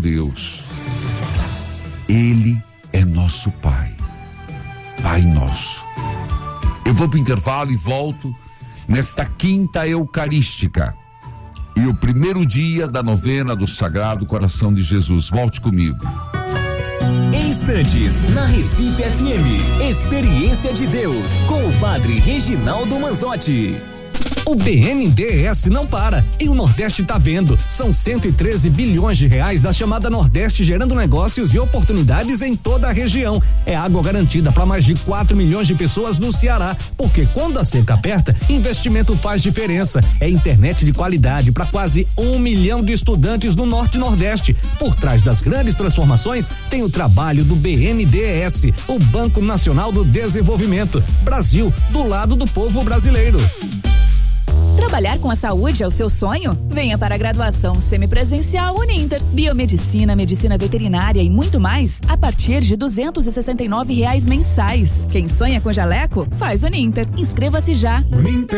Deus. Ele é nosso Pai. Pai nosso. Eu vou para o intervalo e volto nesta quinta eucarística. E o primeiro dia da novena do Sagrado Coração de Jesus. Volte comigo. Instantes, na Recife FM. Experiência de Deus, com o Padre Reginaldo Manzotti. O BNDES não para e o Nordeste tá vendo. São 113 bilhões de reais da chamada Nordeste, gerando negócios e oportunidades em toda a região. É água garantida para mais de 4 milhões de pessoas no Ceará, porque quando a seca aperta, investimento faz diferença. É internet de qualidade para quase 1 milhão de estudantes no Norte e Nordeste. Por trás das grandes transformações tem o trabalho do BNDES, o Banco Nacional do Desenvolvimento. Brasil, do lado do povo brasileiro. Trabalhar com a saúde é o seu sonho? Venha para a graduação semipresencial Uninter. Biomedicina, medicina veterinária e muito mais a partir de R$269 mensais. Quem sonha com jaleco, faz Uninter. Inscreva-se já. Uninter.